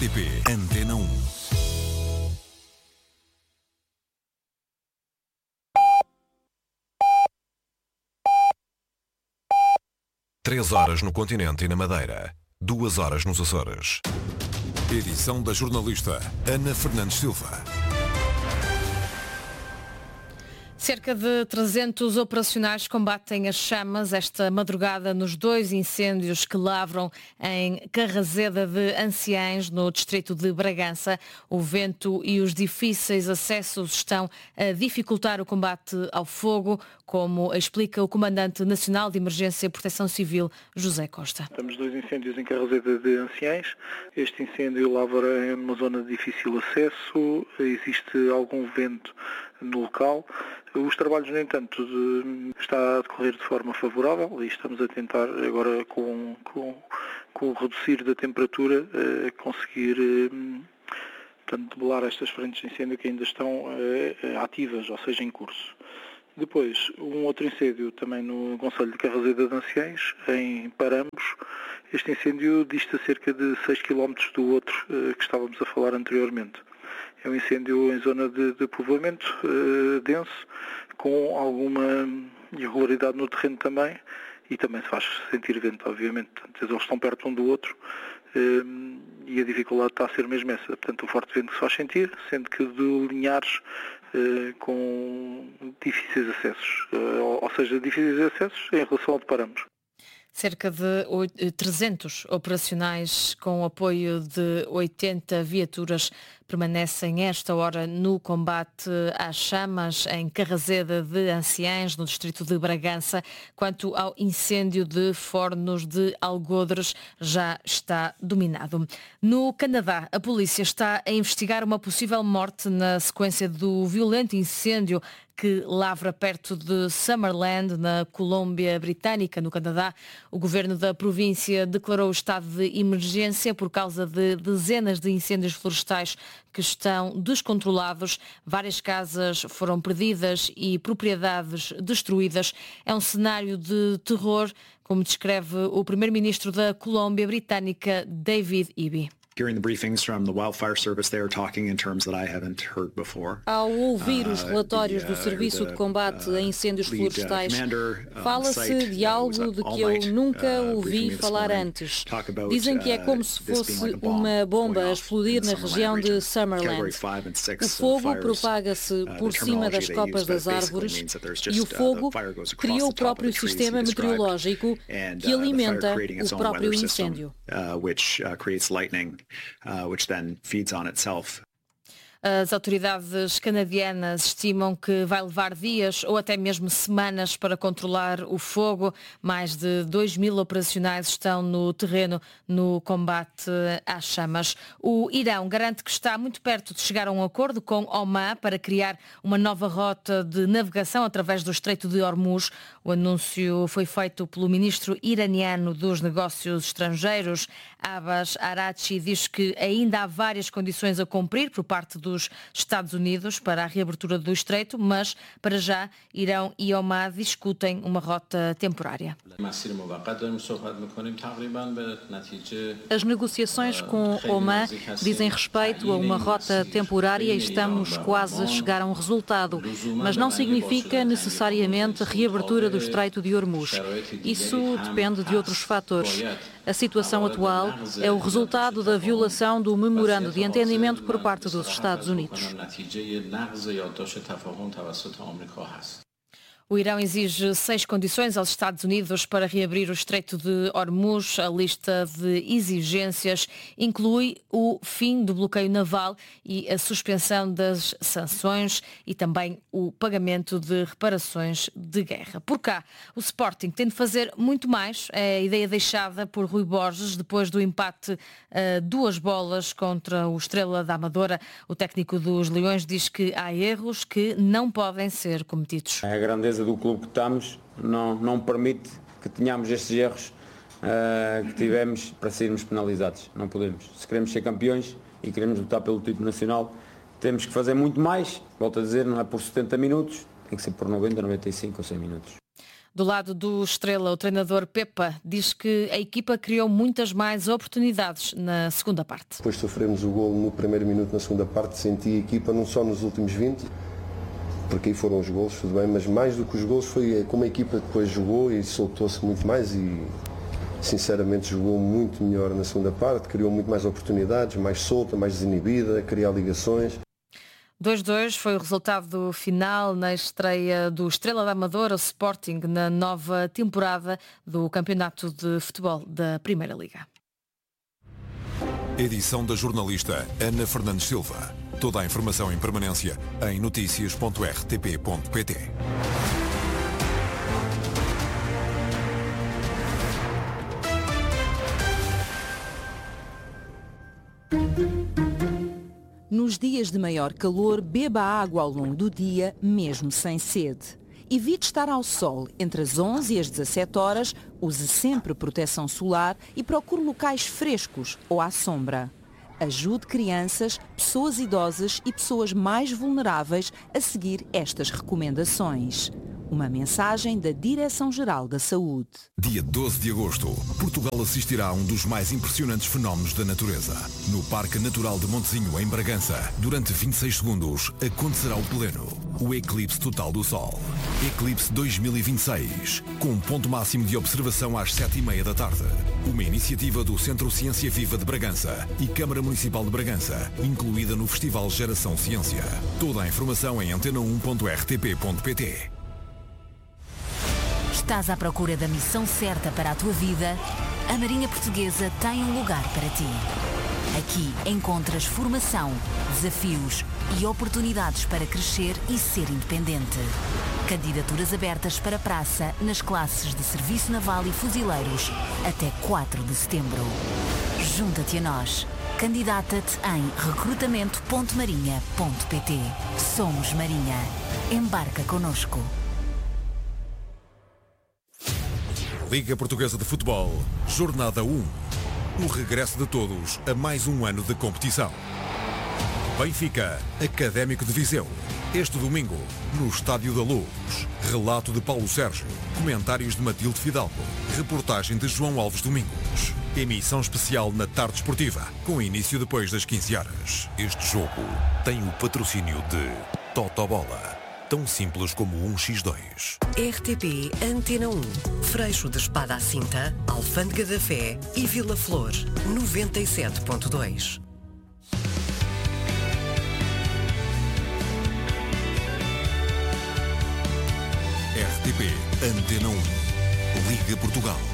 RTP Antena 1. Três horas no continente e na Madeira. 2 horas nos Açores. Edição da jornalista Ana Fernandes Silva. Cerca de 300 operacionais combatem as chamas esta madrugada nos 2 incêndios que lavram em Carrazeda de Anciães, no distrito de Bragança. O vento e os difíceis acessos estão a dificultar o combate ao fogo, como explica o Comandante Nacional de Emergência e Proteção Civil, José Costa. Temos 2 incêndios em Carrazeda de Anciães. Este incêndio lavra em uma zona de difícil acesso, existe algum vento no local. Os trabalhos, no entanto, está a decorrer de forma favorável e estamos a tentar agora com o reduzir da temperatura conseguir debelar estas frentes de incêndio que ainda estão ativas, ou seja, em curso. Depois, um outro incêndio também no Concelho de Carrazeda de Anciães, em Parambos. Este incêndio dista cerca de 6 km do outro que estávamos a falar anteriormente. É um incêndio em zona de povoamento denso, com alguma irregularidade no terreno também, e também se faz sentir vento, obviamente. Portanto, eles estão perto um do outro e a dificuldade está a ser mesmo essa. Portanto, o forte vento que se faz sentir, sendo que de Linhares com difíceis acessos, ou seja, difíceis acessos em relação ao de Parambos. Cerca de 300 operacionais com apoio de 80 viaturas permanecem esta hora no combate às chamas em Carrazeda de Anciães, no distrito de Bragança. Quanto ao incêndio de Fornos de Algodres, já está dominado. No Canadá, a polícia está a investigar uma possível morte na sequência do violento incêndio que lavra perto de Summerland, na Colômbia Britânica, no Canadá. O governo da província declarou o estado de emergência por causa de dezenas de incêndios florestais que estão descontrolados. Várias casas foram perdidas e propriedades destruídas. É um cenário de terror, como descreve o primeiro-ministro da Colômbia Britânica, David Eby. Hearing the briefings from the Wildfire Service, they are talking in terms that I haven't heard before. Ao ouvir os relatórios do Serviço de Combate a Incêndios Florestais, fala-se de algo de que eu nunca ouvi falar antes. Dizem que é como se fosse uma bomba a explodir na região de Summerland. O fogo propaga-se por cima das copas das árvores e o fogo cria o próprio sistema meteorológico que alimenta o próprio incêndio. Which then feeds on itself. As autoridades canadianas estimam que vai levar dias ou até mesmo semanas para controlar o fogo. Mais de 2.000 operacionais estão no terreno no combate às chamas. O Irão garante que está muito perto de chegar a um acordo com Oman para criar uma nova rota de navegação através do Estreito de Hormuz. O anúncio foi feito pelo ministro iraniano dos Negócios Estrangeiros, Abbas Araghchi. Diz que ainda há várias condições a cumprir por parte dos Estados Unidos para a reabertura do estreito, mas para já Irão e Oman discutem uma rota temporária. As negociações com Oman dizem respeito a uma rota temporária e estamos quase a chegar a um resultado, mas não significa necessariamente a reabertura do Estreito de Hormuz. Isso depende de outros fatores. A situação atual é o resultado da violação do memorando de entendimento por parte dos Estados Unidos. O Irão exige 6 condições aos Estados Unidos para reabrir o Estreito de Hormuz. A lista de exigências inclui o fim do bloqueio naval e a suspensão das sanções e também o pagamento de reparações de guerra. Por cá, o Sporting tem de fazer muito mais. É a ideia deixada por Rui Borges depois do empate a 2 bolas contra o Estrela da Amadora. O técnico dos Leões diz que há erros que não podem ser cometidos. A grandeza do clube que estamos não permite que tenhamos estes erros que tivemos para sermos penalizados. Não podemos. Se queremos ser campeões e queremos lutar pelo título nacional, temos que fazer muito mais. Volto a dizer, não é por 70 minutos, tem que ser por 90, 95 ou 100 minutos. Do lado do Estrela, o treinador Pepa diz que a equipa criou muitas mais oportunidades na segunda parte. Depois sofremos o gol no primeiro minuto na segunda parte, senti a equipa não só nos últimos 20, porque aí foram os golos, tudo bem, mas mais do que os golos foi como a equipa depois jogou e soltou-se muito mais e sinceramente jogou muito melhor na segunda parte, criou muito mais oportunidades, mais solta, mais desinibida, a criar ligações. 2-2 foi o resultado final na estreia do Estrela da Amadora, o Sporting, na nova temporada do Campeonato de Futebol da Primeira Liga. Edição da jornalista Ana Fernandes Silva. Toda a informação em permanência em noticias.rtp.pt. Nos dias de maior calor, beba água ao longo do dia, mesmo sem sede. Evite estar ao sol entre as 11 e as 17 horas, use sempre proteção solar e procure locais frescos ou à sombra. Ajude crianças, pessoas idosas e pessoas mais vulneráveis a seguir estas recomendações. Uma mensagem da Direção-Geral da Saúde. Dia 12 de agosto, Portugal assistirá a um dos mais impressionantes fenómenos da natureza. No Parque Natural de Montezinho, em Bragança, durante 26 segundos, acontecerá o pleno, o eclipse total do Sol. Eclipse 2026, com um ponto máximo de observação às 7h30 da tarde. Uma iniciativa do Centro Ciência Viva de Bragança e Câmara Municipal de Bragança, incluída no Festival Geração Ciência. Toda a informação em antena1.rtp.pt. Estás à procura da missão certa para a tua vida? A Marinha Portuguesa tem um lugar para ti. Aqui encontras formação, desafios e oportunidades para crescer e ser independente. Candidaturas abertas para praça nas classes de Serviço Naval e Fuzileiros até 4 de setembro. Junta-te a nós. Candidata-te em recrutamento.marinha.pt. Somos Marinha. Embarca connosco. Liga Portuguesa de Futebol, Jornada 1. O regresso de todos a mais um ano de competição. Benfica, Académico de Viseu. Este domingo, no Estádio da Luz. Relato de Paulo Sérgio. Comentários de Matilde Fidalgo. Reportagem de João Alves Domingos. Emissão especial na tarde esportiva, com início depois das 15 horas. Este jogo tem o patrocínio de Totobola. Tão simples como 1x2. RTP Antena 1. Freixo de Espada à Cinta, Alfândega da Fé e Vila Flor. 97.2. RTP Antena 1. Liga Portugal.